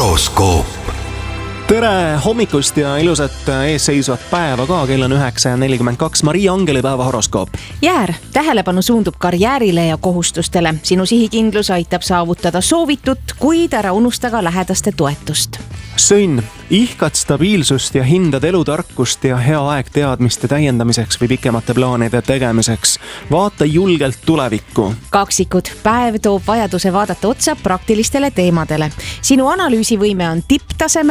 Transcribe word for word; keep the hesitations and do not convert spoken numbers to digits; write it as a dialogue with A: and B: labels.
A: horoskoop.
B: Tere hommikust ja ilusat eesseisvat päeva ka, kell on üheksa nelikümmend kaks. Maria Angeli päeva horoskoop.
C: Jäär, tähelepanu suundub karjäärile ja kohustustele. Sinu sihikindlus aitab saavutada soovitut, kuid ära unusta ka lähedaste toetust.
B: Sõnn, ihkad stabiilsust ja hindad elutarkust ja hea aeg teadmiste täiendamiseks või pikemate plaanide tegemiseks. Vaata julgelt tulevikku.
C: Kaksikud, päev toob vajaduse vaadata otsa praktilistele teemadele. Sinu analüüsivõime on tipptasemel